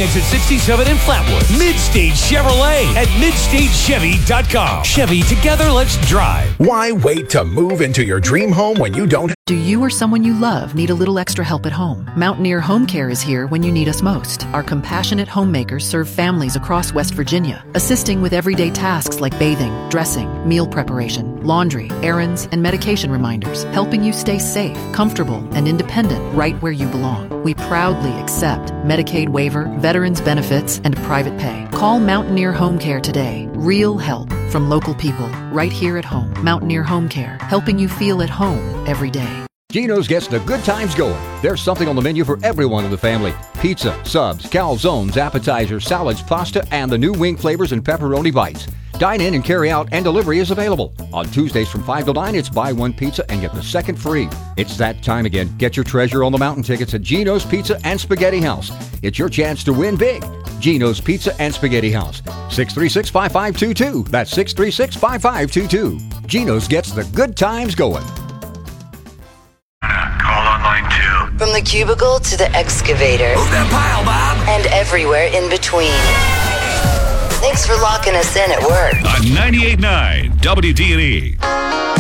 exit 67 in Flatwood. Midstage Chevrolet at midstagechevy.com. Chevy, together, let's drive. Why wait to move into your dream home when you don't? Do you or someone you love need a little extra help at home? Mountaineer Home Care is here when you need us most. Our compassionate homemakers serve families across West Virginia, assisting with everyday tasks like bathing, dressing, meal preparation, laundry, errands, and medication reminders, helping you stay safe, comfortable, and independent right where you belong. We proudly accept Medicaid waiver, veterans benefits, and private pay. Call Mountaineer Home Care today. Real help from local people right here at home. Mountaineer Home Care, helping you feel at home every day. Geno's gets the good times going. There's something on the menu for everyone in the family. Pizza, subs, calzones, appetizers, salads, pasta, and the new wing flavors and pepperoni bites. Dine in and carry out, and delivery is available. On Tuesdays from 5 to 9, it's buy one pizza and get the second free. It's that time again. Get your treasure on the mountain tickets at Geno's Pizza and Spaghetti House. It's your chance to win big. Geno's Pizza and Spaghetti House. 636-5522. That's 636-5522. Geno's gets the good times going. Call on line 2. From the cubicle to the excavator. Move that pile, Bob. And everywhere in between. Thanks for locking us in at work. On 98.9 WD&E.